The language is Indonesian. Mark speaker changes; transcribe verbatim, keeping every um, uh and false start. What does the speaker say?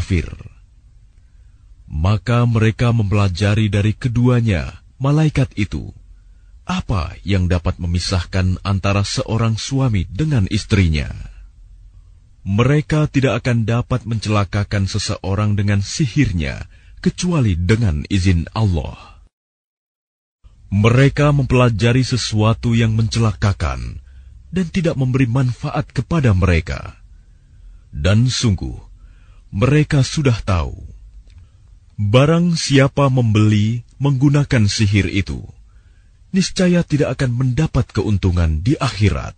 Speaker 1: kafir. Maka mereka mempelajari dari keduanya, malaikat itu, apa yang dapat memisahkan antara seorang suami dengan istrinya. Mereka tidak akan dapat mencelakakan seseorang dengan sihirnya, kecuali dengan izin Allah. Mereka mempelajari sesuatu yang mencelakakan dan tidak memberi manfaat kepada mereka. Dan sungguh, mereka sudah tahu, barang siapa membeli menggunakan sihir itu, niscaya tidak akan mendapat keuntungan di akhirat.